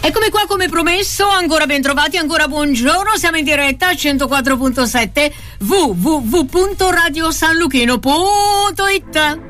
Eccomi qua come promesso, ancora ben trovati, ancora buongiorno, siamo in diretta 104.7 www.radiosanluchino.it.